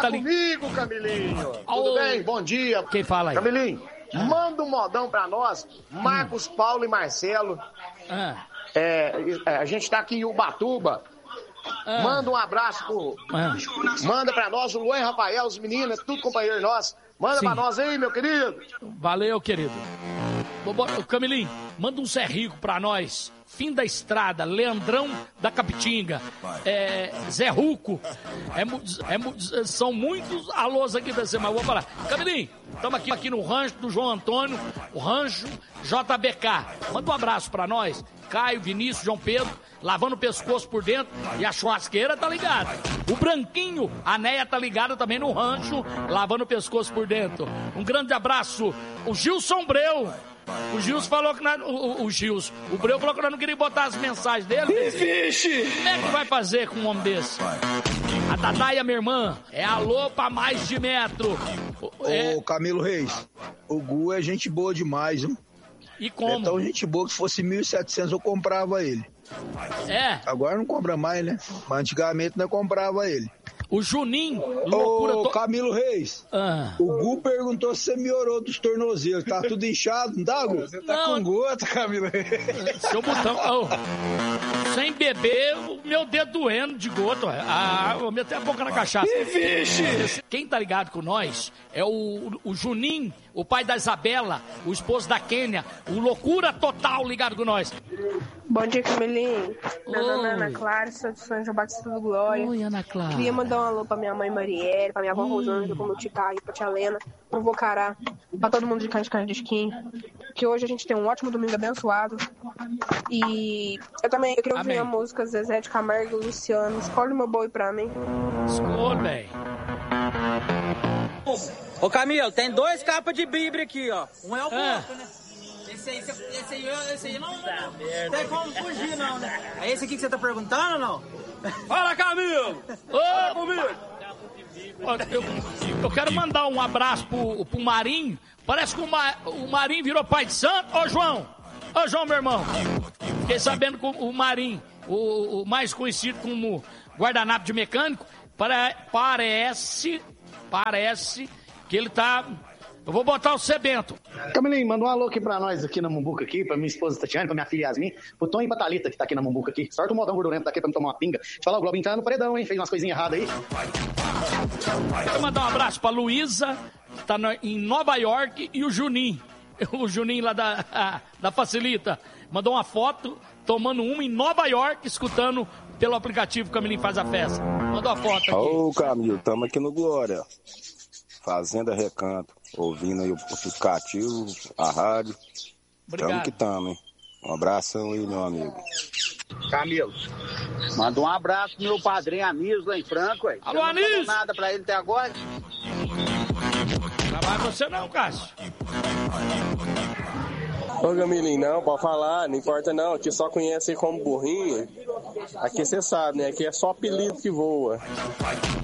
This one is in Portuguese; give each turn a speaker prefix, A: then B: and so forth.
A: tá comigo, Camilinho. Tudo bem? Bom dia.
B: Quem fala aí?
A: Camilinho, manda um modão pra nós, Marcos, Paulo e Marcelo. A gente tá aqui em Ubatuba. Manda um abraço Manda pra nós o Luan Rafael, os meninos, tudo companheiro nosso. Manda pra nós aí, meu querido.
B: Valeu, querido. Camilinho, manda um Zé Rico pra nós. Fim da Estrada, Leandrão da Capitinga, Zé Ruco. São muitos alôs aqui da semana. Vou falar. Camilinho, estamos aqui no rancho do João Antônio, o rancho JBK. Manda um abraço pra nós. Caio, Vinícius, João Pedro, lavando o pescoço por dentro e a churrasqueira tá ligada. O Branquinho, a Neia tá ligada também no rancho, lavando o pescoço por dentro. Um grande abraço. O Gilson Breu. O Gilson falou que o Breu falou que nós não queria botar as mensagens dele.
C: Vixe!
B: Como é que vai fazer com um homem desse? A Dadaia, minha irmã, é alô pra mais de metro.
D: Ô, Camilo Reis, o Gu é gente boa demais, hein?
B: E como?
D: Então, gente boa, que se fosse 1.700 eu comprava ele. Agora não compra mais, né? Mas antigamente nós comprava ele.
B: O Juninho, loucura...
D: Ô, Camilo Reis, o Gu perguntou se você melhorou dos tornozelos. Tá tudo inchado, não tá, Gu?
C: Você tá com gota, Camilo Reis.
B: Seu botão... sem beber, o meu dedo doendo de gota. Vou meter a boca na cachaça.
C: Vixe!
B: Quem tá ligado com nós é o Juninho, o pai da Isabela, o esposo da Kênia, o loucura total ligado com nós.
E: Bom dia, Camilinho. Meu nome é Ana Clara, sou de São João Batista do Glória.
B: Oi, Ana Clara.
E: Queria mandar um alô pra minha mãe Marielle, pra minha avó Rosângela, pro meu tio Caio, pra tia Lena, pro vô Cará, pra todo mundo de carne de esquim. Que hoje a gente tem um ótimo domingo abençoado. E eu queria ouvir a música Zezé de Camargo e Luciano. Escolhe o meu boi pra mim.
B: Escolhe, velho.
F: Ô Camilo, tem 2 capas de Bíblia aqui, ó. Um é o outro, né? Esse aí não tem como fugir, não, né? É esse aqui que você tá perguntando ou não?
B: Fala, Camilo! Ô, comigo! Eu quero mandar um abraço pro Marinho. Parece que o Marinho virou pai de santo. Ô, João, meu irmão. Fiquei sabendo que o Marinho, o mais conhecido como guardanapo de mecânico, parece que ele tá... Eu vou botar o Sebento.
G: Camilinho, manda um alô aqui pra nós aqui na Mumbuca aqui, pra minha esposa Tatiana, pra minha filha Yasmin, pro Tom e pra Thalita que tá aqui na Mumbuca aqui. Sorte o modão gordurento daqui pra me tomar uma pinga. Deixa eu falar, o Globinho tá no paredão, hein? Fez umas coisinhas erradas aí.
B: Quero mandar um abraço pra Luísa, que tá em Nova York, e o Juninho. O Juninho lá da Facilita. Mandou uma foto, tomando uma em Nova York, escutando pelo aplicativo que o Camilinho faz a festa. Mandou a foto aqui.
H: Ô, Camilo, tamo aqui no Glória. Fazenda Recanto. Ouvindo aí o aplicativo, a rádio.
B: Obrigado.
H: Tamo que tamo, hein? Um abração aí, meu amigo.
I: Camilo, manda um abraço pro meu padrinho Anísio lá em Franco, ué.
B: Alô, Anísio!
I: Não falou nada pra ele até agora?
B: Não vai você não, Cássio.
J: Ô, Camilinho, não, pode falar, não importa não, aqui só conhece como burrinho. Aqui você sabe, né? Aqui é só apelido que voa.